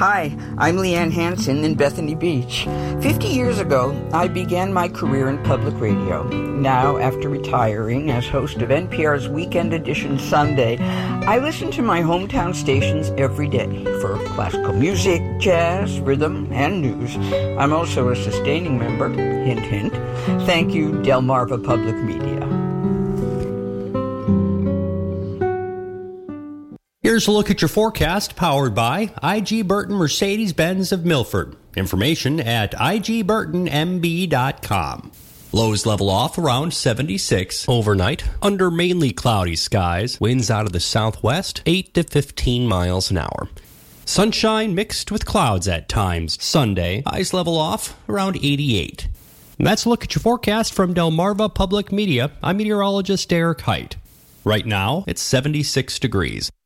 Hi, I'm Leanne Hansen in Bethany Beach. 50 years ago, I began my career in public radio. Now, after retiring as host of NPR's Weekend Edition Sunday, I listen to my hometown stations every day for classical music, jazz, rhythm, and news. I'm also a sustaining member, hint, hint. Thank you, Delmarva Public Media. Here's a look at your forecast, powered by IG Burton Mercedes-Benz of Milford. Information at igburtonmb.com. Lows level off around 76 overnight, under mainly cloudy skies. Winds out of the southwest, 8 to 15 miles an hour. Sunshine mixed with clouds at times. Sunday, highs level off around 88. And that's a look at your forecast from Delmarva Public Media. I'm meteorologist Eric Height. Right now, it's 76 degrees.